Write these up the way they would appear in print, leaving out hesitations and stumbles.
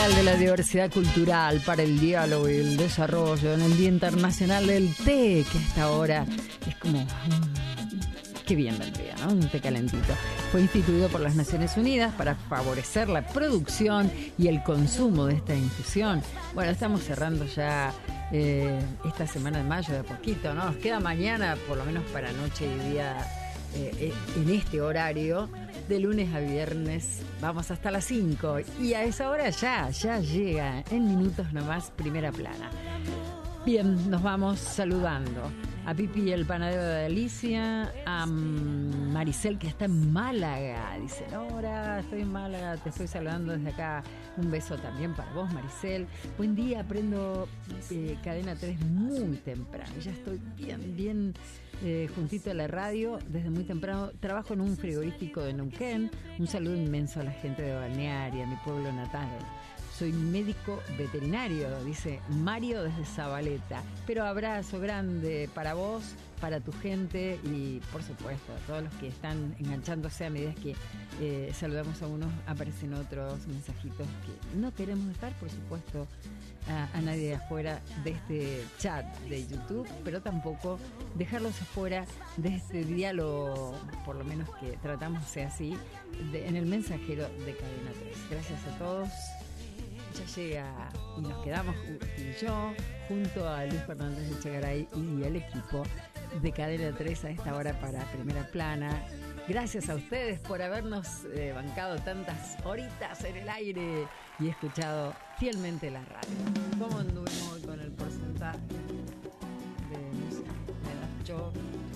Mundial de la Diversidad Cultural para el Diálogo y el Desarrollo, en el Día Internacional del Té, que a esta hora es como... qué bien vendría, ¿no? Un té calentito. Fue instituido por las Naciones Unidas para favorecer la producción y el consumo de esta infusión. Bueno, estamos cerrando ya esta semana de mayo de a poquito, ¿no? Nos queda mañana, por lo menos para noche y día, en este horario, de lunes a viernes, vamos hasta las 5. Y a esa hora ya llega, en minutos nomás, Primera Plana. Bien, nos vamos saludando a Pipi, el panadero de Alicia, a Maricel, que está en Málaga. Dice, Nora, estoy en Málaga, te estoy saludando desde acá. Un beso también para vos, Maricel. Buen día, aprendo Cadena 3 muy temprano. Ya estoy bien juntito a la radio desde muy temprano. Trabajo en un frigorífico de Neuquén. Un saludo inmenso a la gente de Balnearia, mi pueblo natal. Soy médico veterinario, dice Mario desde Zabaleta. Pero abrazo grande para vos, para tu gente y, por supuesto, a todos los que están enganchándose a medida que saludamos a unos, aparecen otros mensajitos que no queremos dejar, por supuesto, a nadie de afuera de este chat de YouTube, pero tampoco dejarlos afuera de este diálogo, por lo menos que tratamos sea así, en el mensajero de Cadena 3. Gracias a todos. Ya llega y nos quedamos yo junto a Luis Fernández de Chegaray y el equipo de Cadena 3 a esta hora para Primera Plana. Gracias a ustedes por habernos bancado tantas horitas en el aire y escuchado fielmente la radio. ¿Cómo anduvimos hoy con el porcentaje de música? Yo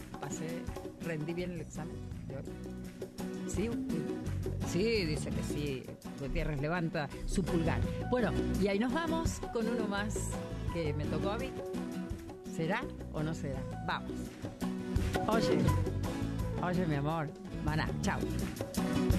rendí bien el examen de hoy. ¿Sí? Sí, dice que sí. Gutiérrez levanta su pulgar. Bueno, y ahí nos vamos con uno más que me tocó a mí. ¿Será o no será? Vamos. Oye, mi amor. Maná, chao.